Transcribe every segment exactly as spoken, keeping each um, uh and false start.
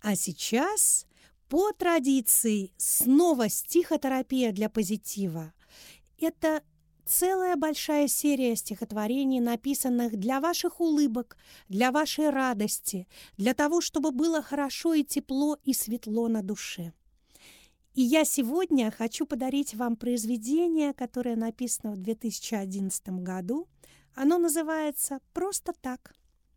А сейчас, по традиции, снова стихотерапия для позитива. Это целая большая серия стихотворений, написанных для ваших улыбок, для вашей радости, для того, чтобы было хорошо и тепло и светло на душе. И я сегодня хочу подарить вам произведение, которое написано в две тысячи одиннадцатом году. Оно называется «Просто так».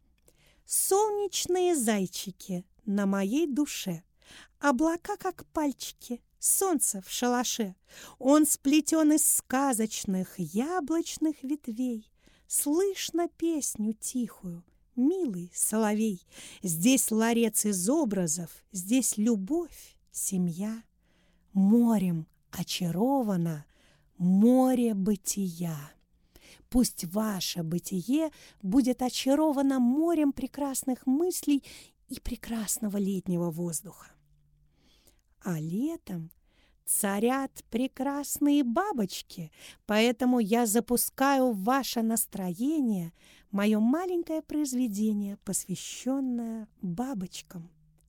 Солнечные зайчики на моей душе, облака как пальчики, солнце в шалаше. Он сплетен из сказочных яблочных ветвей. Слышно песню тихую, милый соловей. Здесь ларец из образов, здесь любовь, семья. Морем очаровано море бытия. Пусть ваше бытие будет очаровано морем прекрасных мыслей и прекрасного летнего воздуха. А летом царят прекрасные бабочки, поэтому я запускаю в ваше настроение мое маленькое произведение, посвященное бабочкам.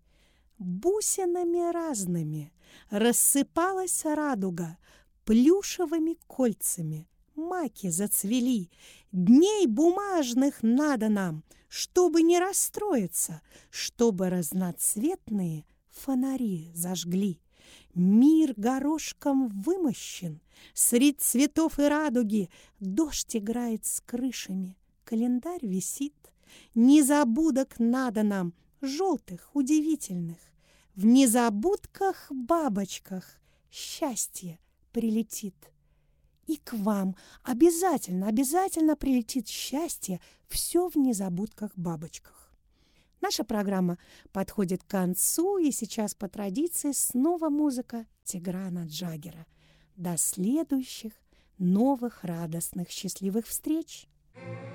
Бусинами разными рассыпалась радуга, плюшевыми кольцами маки зацвели. Дней бумажных надо нам, чтобы не расстроиться, чтобы разноцветные фонари зажгли. Мир горошком вымощен, средь цветов и радуги дождь играет с крышами, календарь висит. Незабудок надо нам, желтых, удивительных. В незабудках-бабочках счастье прилетит. И к вам обязательно, обязательно прилетит счастье, все в незабудках-бабочках. Наша программа подходит к концу, и сейчас по традиции снова музыка Тиграна Джаггера. До следующих новых радостных счастливых встреч!